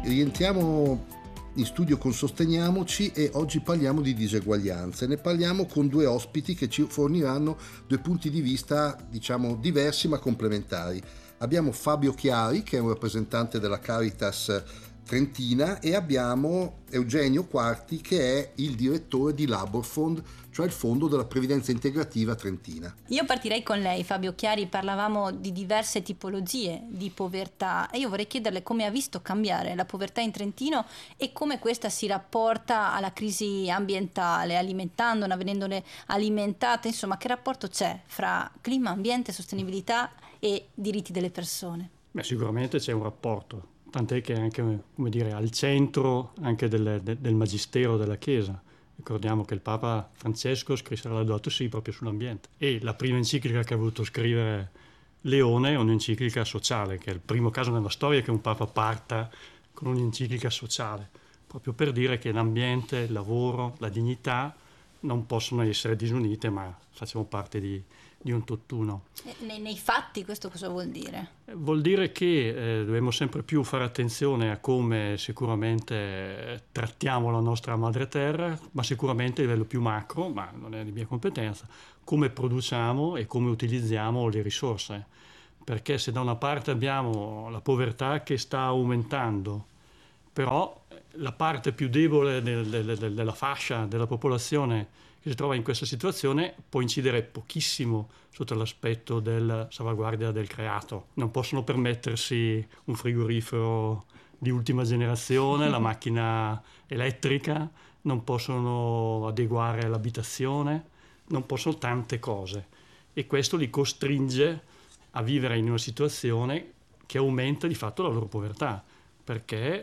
rientriamo in studio con Sosteniamoci e oggi parliamo di diseguaglianze. Ne parliamo con due ospiti che ci forniranno due punti di vista, diciamo, diversi ma complementari. Abbiamo Fabio Chiari, che è un rappresentante della Caritas Trentina, e abbiamo Eugenio Quarti, che è il direttore di Labor Fund, cioè il fondo della previdenza integrativa trentina. Io partirei con lei, Fabio Chiari. Parlavamo di diverse tipologie di povertà e io vorrei chiederle come ha visto cambiare la povertà in Trentino e come questa si rapporta alla crisi ambientale, alimentandola, venendole alimentate, insomma che rapporto c'è fra clima, ambiente, sostenibilità e diritti delle persone? Beh, sicuramente c'è un rapporto, tant'è che è anche, come dire, al centro anche del magistero della Chiesa. Ricordiamo che il Papa Francesco scrisse la Laudato Si proprio sull'ambiente, e la prima enciclica che ha voluto scrivere Leone è un'enciclica sociale, che è il primo caso nella storia che un Papa parta con un'enciclica sociale, proprio per dire che l'ambiente, il lavoro, la dignità non possono essere disunite, ma facciamo parte di un tutt'uno. Nei fatti questo cosa vuol dire? Vuol dire che dobbiamo sempre più fare attenzione a come sicuramente trattiamo la nostra madre terra, ma sicuramente a livello più macro, ma non è di mia competenza, come produciamo e come utilizziamo le risorse. Perché se da una parte abbiamo la povertà che sta aumentando, però la parte più debole della fascia della popolazione che si trova in questa situazione può incidere pochissimo sotto l'aspetto della salvaguardia del creato. Non possono permettersi un frigorifero di ultima generazione, la macchina elettrica, non possono adeguare l'abitazione, non possono tante cose, e questo li costringe a vivere in una situazione che aumenta di fatto la loro povertà, perché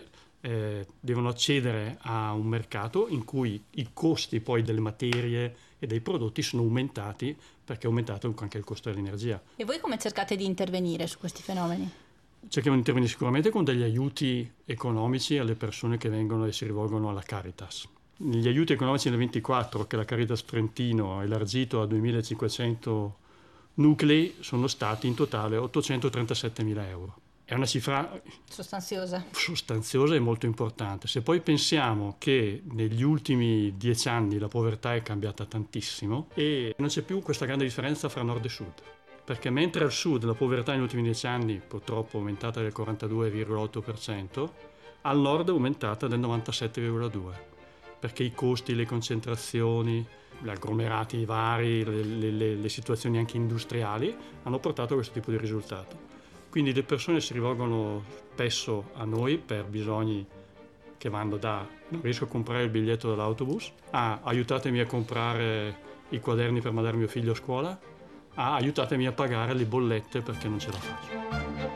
devono accedere a un mercato in cui i costi poi delle materie e dei prodotti sono aumentati, perché è aumentato anche il costo dell'energia. E voi come cercate di intervenire su questi fenomeni? Cerchiamo di intervenire sicuramente con degli aiuti economici alle persone che vengono e si rivolgono alla Caritas. Gli aiuti economici nel 24 che la Caritas Trentino ha elargito a 2500 nuclei sono stati in totale 837.000 euro. È una cifra sostanziosa e molto importante. Se poi pensiamo che negli ultimi 10 anni la povertà è cambiata tantissimo e non c'è più questa grande differenza fra nord e sud, perché mentre al sud la povertà negli ultimi 10 anni purtroppo è aumentata del 42,8%, al nord è aumentata del 97,2%, perché i costi, le concentrazioni, gli agglomerati vari, le situazioni anche industriali hanno portato a questo tipo di risultato. Quindi le persone si rivolgono spesso a noi per bisogni che vanno da non riesco a comprare il biglietto dell'autobus, a aiutatemi a comprare i quaderni per mandare mio figlio a scuola, a aiutatemi a pagare le bollette perché non ce la faccio.